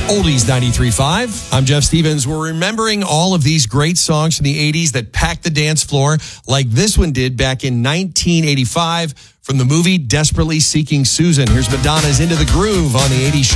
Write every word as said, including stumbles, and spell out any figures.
Oldies ninety-three point five. I'm Jeff Stevens. We're remembering all of these great songs from the eighties that packed the dance floor like this one did back in nineteen eighty-five from the movie Desperately Seeking Susan. Here's Madonna's Into the Groove on the eighties show.